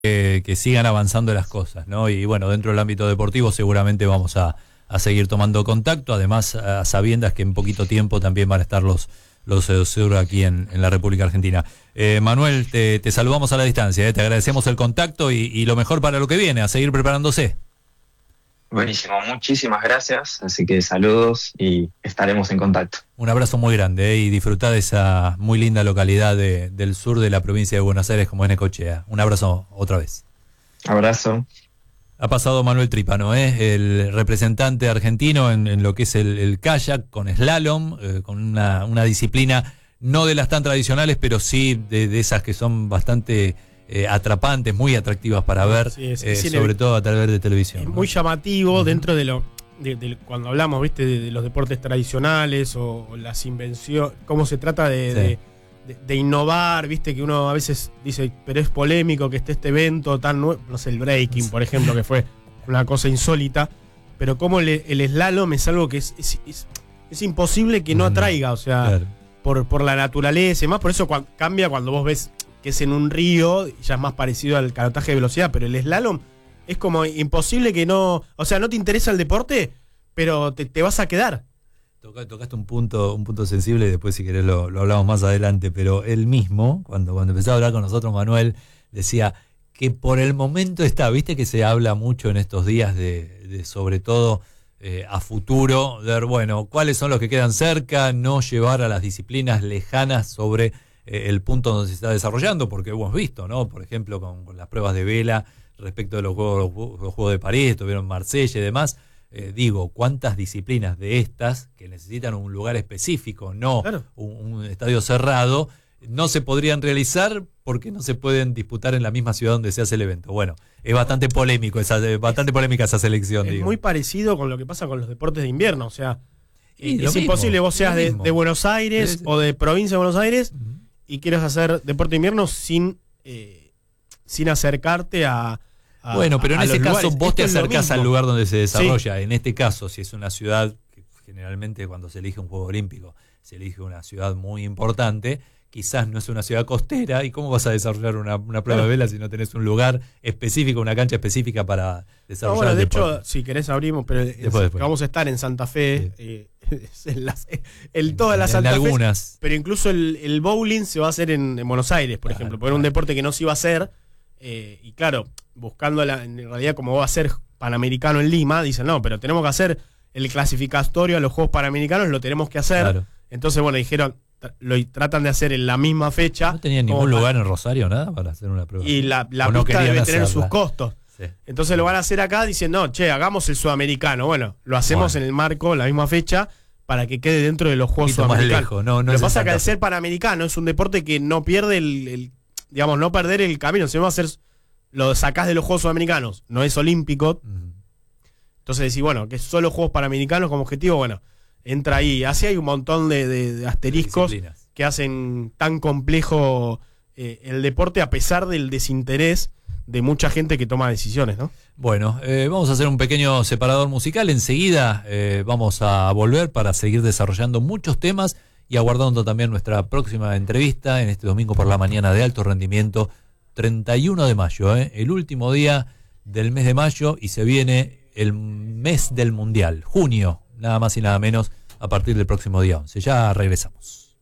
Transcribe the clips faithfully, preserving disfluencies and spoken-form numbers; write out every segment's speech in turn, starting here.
que, que sigan avanzando las cosas, ¿no? Y bueno, dentro del ámbito deportivo seguramente vamos a, a seguir tomando contacto, además a sabiendas que en poquito tiempo también van a estar los los Edesur aquí en, en la República Argentina. Eh, Manuel, te, te saludamos a la distancia, eh, te agradecemos el contacto y, y lo mejor para lo que viene, a seguir preparándose. Buenísimo, muchísimas gracias, así que saludos y estaremos en contacto. Un abrazo muy grande eh, y disfrutá de esa muy linda localidad de, del sur de la provincia de Buenos Aires como es Necochea. Un abrazo otra vez. Abrazo. Ha pasado Manuel Trípano, ¿eh? El representante argentino en, en lo que es el, el kayak, con slalom, eh, con una, una disciplina no de las tan tradicionales, pero sí de, de esas que son bastante eh, atrapantes, muy atractivas para ver, sí, es, eh, es sobre todo a través de televisión. Es ¿no? muy llamativo uh-huh. dentro de lo de, de, cuando hablamos, viste, de, de los deportes tradicionales o, o las invenciones, cómo se trata de... Sí. de De, de innovar, viste que uno a veces dice, pero es polémico que esté este evento tan nuevo, no sé, el breaking, por ejemplo, que fue una cosa insólita, pero como el, el slalom es algo que es, es, es, es imposible que no atraiga, o sea, claro. por, por la naturaleza y más, por eso cu- cambia cuando vos ves que es en un río, ya es más parecido al canotaje de velocidad, pero el slalom es como imposible que no, o sea, no te interesa el deporte, pero te, te vas a quedar. Tocaste un punto un punto sensible y después si querés lo, lo hablamos más adelante, pero él mismo, cuando, cuando empezó a hablar con nosotros, Manuel, decía que por el momento está, viste que se habla mucho en estos días de, de sobre todo eh, a futuro, de ver, bueno, cuáles son los que quedan cerca, no llevar a las disciplinas lejanas sobre eh, el punto donde se está desarrollando, porque hemos visto, ¿no? Por ejemplo, con, con las pruebas de vela respecto de los Juegos, los Juegos de París, tuvieron Marsella y demás. Eh, digo, cuántas disciplinas de estas que necesitan un lugar específico, no claro. un, un estadio cerrado, no se podrían realizar porque no se pueden disputar en la misma ciudad donde se hace el evento. Bueno, es bastante polémico esa, bastante polémica esa selección. Es digo. muy parecido con lo que pasa con los deportes de invierno, o sea, y es mismo, imposible vos seas de, de Buenos Aires sí. o de provincia de Buenos Aires uh-huh. y quieras hacer deporte de invierno sin, eh, sin acercarte a A, bueno, pero en ese caso lugares. vos Esto te acercás al lugar donde se desarrolla. Sí. En este caso, si es una ciudad, que generalmente cuando se elige un Juego Olímpico, se elige una ciudad muy importante, quizás no es una ciudad costera, ¿y cómo vas a desarrollar una, una prueba claro. de vela si no tenés un lugar específico, una cancha específica para desarrollar no, bueno, el de deporte? hecho, si querés abrimos, pero después, después. vamos a estar en Santa Fe, sí. eh, en, las, en todas en, las Santa Fe, algunas. pero incluso el, el bowling se va a hacer en, en Buenos Aires, por claro, ejemplo, porque claro. era un deporte que no se iba a hacer, eh, y claro, buscando la, en realidad como va a ser Panamericano en Lima, dicen no, pero tenemos que hacer el clasificatorio a los Juegos Panamericanos, lo tenemos que hacer. Claro. Entonces, bueno, dijeron, lo tratan de hacer en la misma fecha. No tenían ningún lugar en Rosario, nada, para hacer una prueba. Y la, la pista no debe tener sus costos. Sí. Entonces lo van a hacer acá, dicen, no, che, hagamos el sudamericano. Bueno, lo hacemos bueno. en el marco, la misma fecha, para que quede dentro de los Juegos Sudamericanos. Más lejos. No, no lo que pasa es que al ser Panamericano es un deporte que no pierde el, el digamos, no perder el camino, sino hacer... Lo sacás de los Juegos Sudamericanos, no es olímpico. Uh-huh. Entonces decís, bueno, que solo Juegos Panamericanos como objetivo, bueno, entra ahí. Así hay un montón de, de, de asteriscos de que hacen tan complejo eh, el deporte a pesar del desinterés de mucha gente que toma decisiones, ¿no? Bueno, eh, vamos a hacer un pequeño separador musical. Enseguida eh, vamos a volver para seguir desarrollando muchos temas y aguardando también nuestra próxima entrevista en este domingo por la mañana de alto rendimiento. treinta y uno de mayo, ¿eh? El último día del mes de mayo y se viene el mes del Mundial, junio, nada más y nada menos, a partir del próximo día once. Ya regresamos.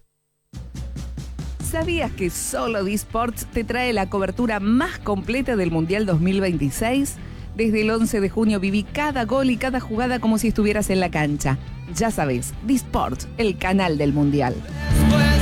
¿Sabías que solo Disports te trae la cobertura más completa del Mundial dos mil veintiséis? Desde el once de junio viví cada gol y cada jugada como si estuvieras en la cancha. Ya sabes, Disports, el canal del Mundial.